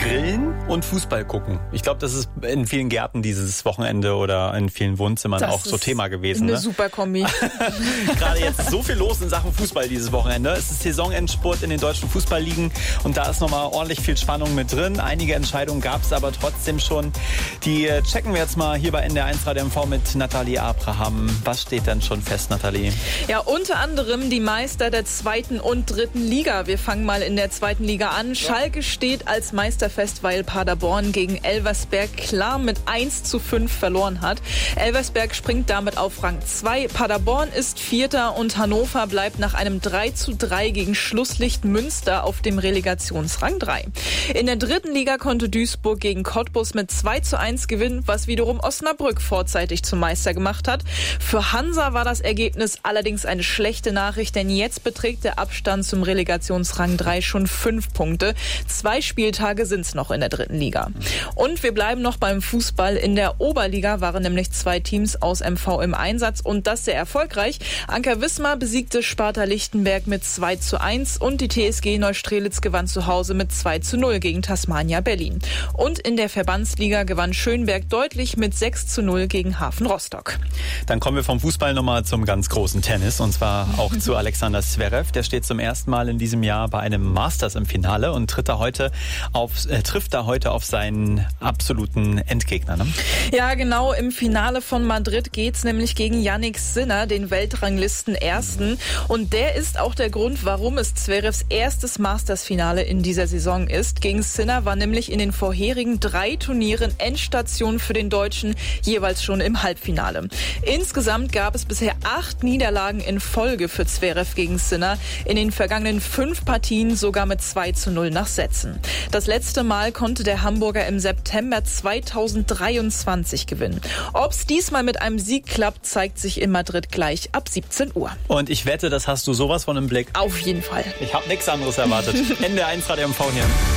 Grillen und Fußball gucken. Ich glaube, das ist in vielen Gärten dieses Wochenende oder in vielen Wohnzimmern auch so Thema gewesen. Eine super Kombi. Gerade jetzt ist so viel los in Sachen Fußball dieses Wochenende. Es ist Saisonendspurt in den deutschen Fußballligen und da ist nochmal ordentlich viel Spannung mit drin. Einige Entscheidungen gab es aber trotzdem schon. Die checken wir jetzt mal hier bei NDR1 Radio MV mit Nathalie Abraham. Was steht denn schon fest, Nathalie? Ja, unter anderem die Meister der 2. und 3. Liga. Wir fangen mal in der 2. Liga an. Schalke steht als Meister fest, weil Paderborn gegen Elversberg klar mit 1:5 verloren hat. Elversberg springt damit auf Rang 2. Paderborn ist Vierter und Hannover bleibt nach einem 3:3 gegen Schlusslicht Münster auf dem Relegationsrang 3. In der 3. Liga konnte Duisburg gegen Cottbus mit 2:1 gewinnen, was wiederum Osnabrück vorzeitig zum Meister gemacht hat. Für Hansa war das Ergebnis allerdings eine schlechte Nachricht, denn jetzt beträgt der Abstand zum Relegationsrang 3 schon 5 Punkte. 2 Spieltage sind es noch in der 3. Liga. Und wir bleiben noch beim Fußball. In der Oberliga waren nämlich 2 Teams aus MV im Einsatz und das sehr erfolgreich. Anker Wismar besiegte Sparta Lichtenberg mit 2:1 und die TSG Neustrelitz gewann zu Hause mit 2:0 gegen Tasmania Berlin. Und in der Verbandsliga gewann Schönberg deutlich mit 6:0 gegen Hafen Rostock. Dann kommen wir vom Fußball nochmal zum ganz großen Tennis und zwar auch zu Alexander Zverev. Der steht zum ersten Mal in diesem Jahr bei einem Masters im Finale und trifft da heute auf seinen absoluten Endgegner. Ne? Ja, genau. Im Finale von Madrid geht's nämlich gegen Jannik Sinner, den Weltranglisten-Ersten. Und der ist auch der Grund, warum es Zverevs erstes Masters-Finale in dieser Saison ist. Gegen Sinner war nämlich in den vorherigen 3 Turnieren Endstation für den Deutschen, jeweils schon im Halbfinale. Insgesamt gab es bisher 8 Niederlagen in Folge für Zverev gegen Sinner. In den vergangenen 5 Partien sogar mit 2:0 nach Sätzen. Das letzte Mal konnte der Hamburger im September 2023 gewinnen. Ob es diesmal mit einem Sieg klappt, zeigt sich in Madrid gleich ab 17 Uhr. Und ich wette, das hast du sowas von im Blick. Auf jeden Fall. Ich habe nichts anderes erwartet. NDR1 Radio MV hier.